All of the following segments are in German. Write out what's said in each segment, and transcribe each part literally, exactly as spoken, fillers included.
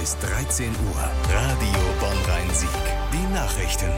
bis dreizehn Uhr. Radio Bonn-Rhein-Sieg. Die Nachrichten.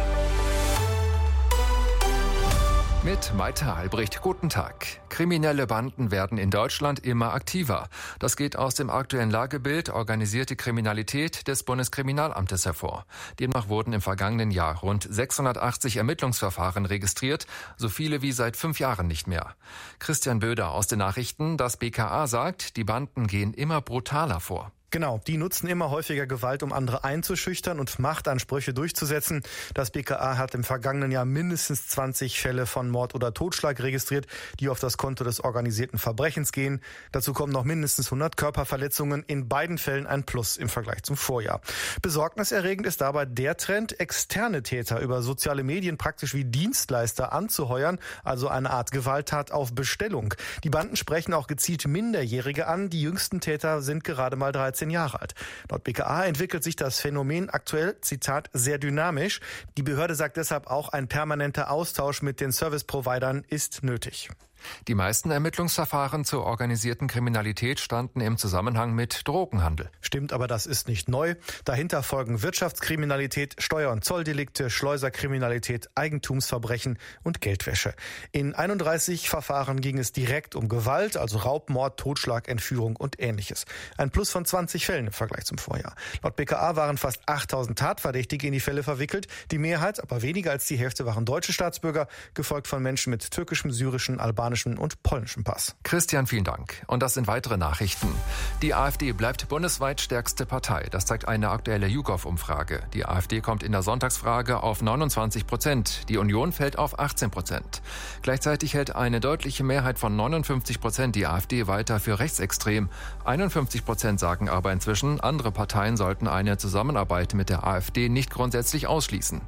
Mit Maite Albrecht, guten Tag. Kriminelle Banden werden in Deutschland immer aktiver. Das geht aus dem aktuellen Lagebild Organisierte Kriminalität des Bundeskriminalamtes hervor. Demnach wurden im vergangenen Jahr rund sechshundertachtzig Ermittlungsverfahren registriert, so viele wie seit fünf Jahren nicht mehr. Christian Böder aus den Nachrichten, das B K A sagt, die Banden gehen immer brutaler vor. Genau, die nutzen immer häufiger Gewalt, um andere einzuschüchtern und Machtansprüche durchzusetzen. Das B K A hat im vergangenen Jahr mindestens zwanzig Fälle von Mord oder Totschlag registriert, die auf das Konto des organisierten Verbrechens gehen. Dazu kommen noch mindestens hundert Körperverletzungen, in beiden Fällen ein Plus im Vergleich zum Vorjahr. Besorgniserregend ist dabei der Trend, externe Täter über soziale Medien praktisch wie Dienstleister anzuheuern, also eine Art Gewalttat auf Bestellung. Die Banden sprechen auch gezielt Minderjährige an, die jüngsten Täter sind gerade mal dreizehn Jahre alt. Laut B K A entwickelt sich das Phänomen aktuell, Zitat, sehr dynamisch. Die Behörde sagt deshalb auch, ein permanenter Austausch mit den Service-Providern ist nötig. Die meisten Ermittlungsverfahren zur organisierten Kriminalität standen im Zusammenhang mit Drogenhandel. Stimmt, aber das ist nicht neu. Dahinter folgen Wirtschaftskriminalität, Steuer- und Zolldelikte, Schleuserkriminalität, Eigentumsverbrechen und Geldwäsche. In einunddreißig Verfahren ging es direkt um Gewalt, also Raub, Mord, Totschlag, Entführung und Ähnliches. Ein Plus von zwanzig Fällen im Vergleich zum Vorjahr. Laut B K A waren fast achttausend Tatverdächtige in die Fälle verwickelt. Die Mehrheit, aber weniger als die Hälfte, waren deutsche Staatsbürger, gefolgt von Menschen mit türkischem, syrischen, albanischen und polnischem Pass. Christian, vielen Dank. Und das sind weitere Nachrichten. Die AfD bleibt bundesweit stärkste Partei. Das zeigt eine aktuelle YouGov-Umfrage. Die AfD kommt in der Sonntagsfrage auf neunundzwanzig Prozent. Die Union fällt auf achtzehn Prozent. Gleichzeitig hält eine deutliche Mehrheit von neunundfünfzig Prozent die AfD weiter für rechtsextrem. einundfünfzig Prozent sagen aber inzwischen, andere Parteien sollten eine Zusammenarbeit mit der AfD nicht grundsätzlich ausschließen.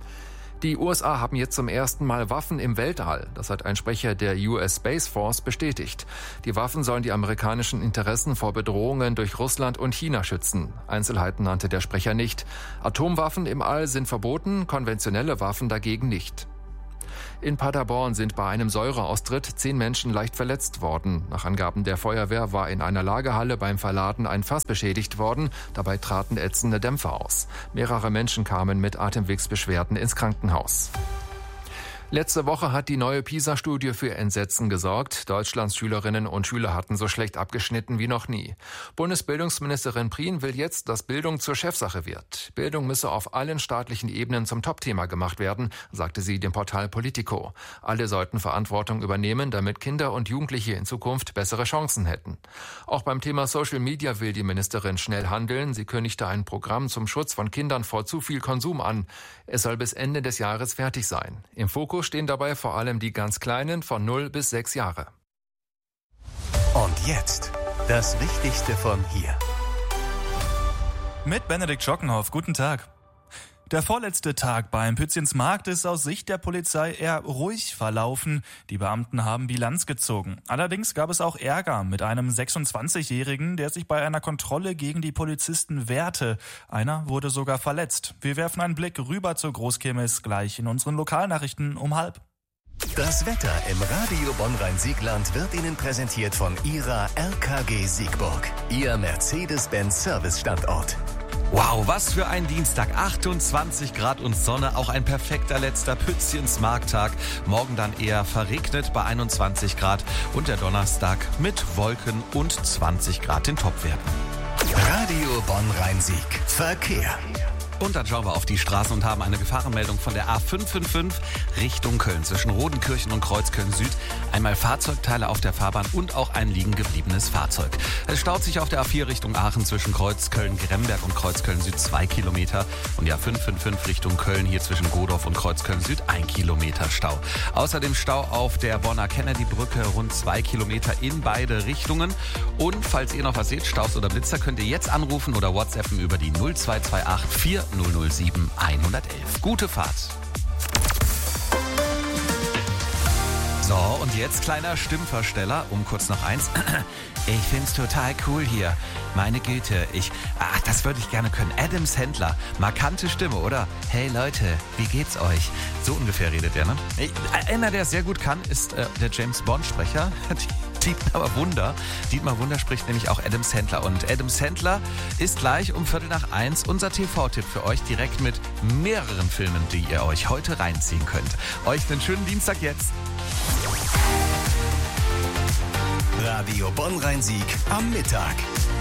Die U S A haben jetzt zum ersten Mal Waffen im Weltall. Das hat ein Sprecher der U S Space Force bestätigt. Die Waffen sollen die amerikanischen Interessen vor Bedrohungen durch Russland und China schützen. Einzelheiten nannte der Sprecher nicht. Atomwaffen im All sind verboten, konventionelle Waffen dagegen nicht. In Paderborn sind bei einem Säureaustritt zehn Menschen leicht verletzt worden. Nach Angaben der Feuerwehr war in einer Lagerhalle beim Verladen ein Fass beschädigt worden. Dabei traten ätzende Dämpfe aus. Mehrere Menschen kamen mit Atemwegsbeschwerden ins Krankenhaus. Letzte Woche hat die neue PISA-Studie für Entsetzen gesorgt. Deutschlands Schülerinnen und Schüler hatten so schlecht abgeschnitten wie noch nie. Bundesbildungsministerin Prien will jetzt, dass Bildung zur Chefsache wird. Bildung müsse auf allen staatlichen Ebenen zum Topthema gemacht werden, sagte sie dem Portal Politico. Alle sollten Verantwortung übernehmen, damit Kinder und Jugendliche in Zukunft bessere Chancen hätten. Auch beim Thema Social Media will die Ministerin schnell handeln. Sie kündigte ein Programm zum Schutz von Kindern vor zu viel Konsum an. Es soll bis Ende des Jahres fertig sein. Im Fokus stehen dabei vor allem die ganz Kleinen von null bis sechs Jahre. Und jetzt das Wichtigste von hier. Mit Benedikt Schockenhoff, guten Tag. Der vorletzte Tag beim Pützinsmarkt ist aus Sicht der Polizei eher ruhig verlaufen. Die Beamten haben Bilanz gezogen. Allerdings gab es auch Ärger mit einem sechsundzwanzigjährigen, der sich bei einer Kontrolle gegen die Polizisten wehrte. Einer wurde sogar verletzt. Wir werfen einen Blick rüber zur Großkirmes gleich in unseren Lokalnachrichten um halb. Das Wetter im Radio Bonn-Rhein-Siegland wird Ihnen präsentiert von Ihrer R K G Siegburg, Ihr Mercedes-Benz-Service-Standort. Wow, was für ein Dienstag. achtundzwanzig Grad und Sonne, auch ein perfekter letzter Pützchens-Markttag. Morgen dann eher verregnet bei einundzwanzig Grad und der Donnerstag mit Wolken und zwanzig Grad in Topwerten. Radio Bonn-Rhein-Sieg. Verkehr. Und dann schauen wir auf die Straßen und haben eine Gefahrenmeldung von der A fünf fünf fünf Richtung Köln zwischen Rodenkirchen und Kreuzköln Süd. Einmal Fahrzeugteile auf der Fahrbahn und auch ein liegen gebliebenes Fahrzeug. Es staut sich auf der A vier Richtung Aachen zwischen Kreuzköln-Gremberg und Kreuzköln Süd zwei Kilometer. Und die A fünf fünf fünf Richtung Köln hier zwischen Godorf und Kreuzköln Süd ein Kilometer Stau. Außerdem Stau auf der Bonner Kennedy-Brücke rund zwei Kilometer in beide Richtungen. Und falls ihr noch was seht, Staus oder Blitzer, könnt ihr jetzt anrufen oder WhatsAppen über die null zwei zwei acht vier null null sieben eins eins eins. Gute Fahrt. So, und jetzt kleiner Stimmversteller, um kurz noch eins. Ich find's total cool hier. Meine Güte, ich, ach, das würde ich gerne können. Adam Sandler, markante Stimme, oder? Hey Leute, wie geht's euch? So ungefähr redet er, ne? Einer, der es sehr gut kann, ist äh, der James Bond-Sprecher. Dietmar Wunder. Dietmar Wunder spricht nämlich auch Adam Sandler. Und Adam Sandler ist gleich um Viertel nach eins unser T V-Tipp für euch, direkt mit mehreren Filmen, die ihr euch heute reinziehen könnt. Euch einen schönen Dienstag jetzt. Radio Bonn-Rhein-Sieg am Mittag.